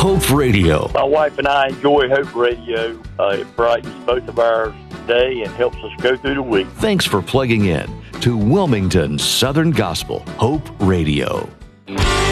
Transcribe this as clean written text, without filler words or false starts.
Hope Radio. My wife and I enjoy Hope Radio. It brightens both of our day and helps us go through the week. Thanks for plugging in to Wilmington Southern Gospel Hope Radio.